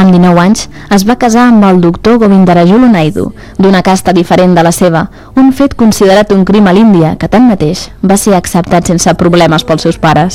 Amb 19 anys es va casar amb el doctor Govindarajulu Naidu, d'una casta diferent de la seva, un fet considerat un crim a l'Índia que tanmateix va ser acceptat sense problemes pels seus pares.